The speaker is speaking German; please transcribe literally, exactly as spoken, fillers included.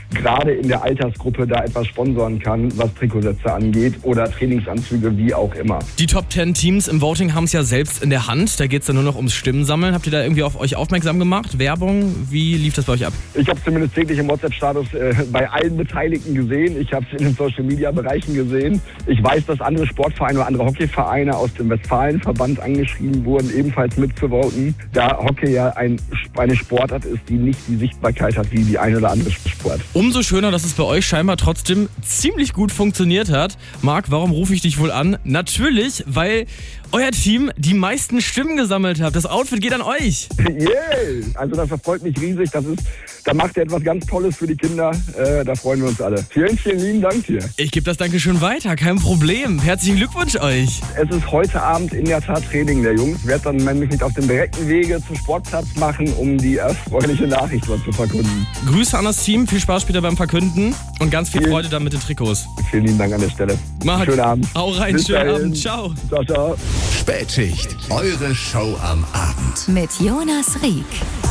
gerade in der Altersgruppe da etwas sponsoren kann, was Trikotsätze angeht oder Trainingsanzüge, wie auch immer. Die Top zehn Teams im Voting haben es ja selbst in der Hand. Da geht es dann nur noch ums Stimmensammeln. Habt ihr da irgendwie auf euch aufmerksam gemacht? Werbung? Wie lief das bei euch ab? Ich habe zumindest täglich im WhatsApp-Status äh, bei allen Beteiligten gesehen. Ich habe es in den Social-Media-Bereichen gesehen. Ich weiß, dass andere Sportvereine oder andere Hockeyvereine aus dem Westfalenverband angeschrieben wurden, ebenfalls mitzuvoten, da Hockey ja ein, eine Sportart ist, die nicht die Sichtbarkeit hat wie die eine oder andere Sport. Umso schöner, dass es bei euch scheinbar trotzdem ziemlich gut funktioniert hat. Marc, warum rufe ich dich wohl an? Natürlich, weil euer Team die meisten Stimmen gesammelt hat. Das Outfit geht an euch. Yeah! Also das erfreut mich riesig. Das ist, da macht ihr etwas ganz Tolles für die Kinder. Äh, da freuen wir uns alle. Vielen, vielen lieben Dank dir. Ich gebe das Dankeschön weiter, kein Problem. Herzlichen Glückwunsch euch. Es ist heute Abend in der Tat Training der Jungs. Ich werde dann nämlich nicht auf dem direkten Wege zum Sportplatz machen, um die erfreuliche Nachricht dort zu verkünden. Grüße an das Team, viel Spaß später beim Verkünden und ganz viel Vielen- Freude dann mit den Trikots. Vielen lieben Dank an der Stelle. Marc, Schönen Abend. hau rein, Bis schönen dahin. Abend, ciao. Ciao, ciao. Spätschicht. Eure Show am Abend. Mit Jonas Rieck.